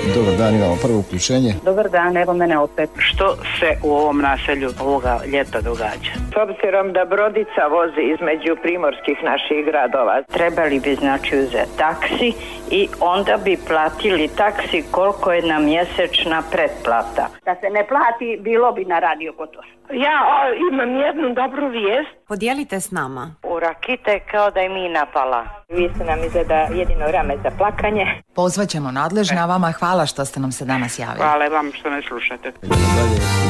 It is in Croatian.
Dobar dan, imamo prvo uključenje. Dobar dan, evo mene opet. Što se u ovom naselju ovoga ljeta događa? S obzirom da brodica vozi između primorskih naših gradova. Trebali bi znači uzeti taksi i onda bi platili taksi koliko je na mjesečna pretplata. Da se ne plati, bilo bi na Radio Kotor. Ja imam jednu dobru vijest. Podijelite s nama. U Rakite kao da je mi napala. Vi ste nam izgleda jedino rame za plakanje. Pozvaćemo nadležne, a vama hvala što ste nam se danas javili. Hvala vam što ne slušate. Dalje.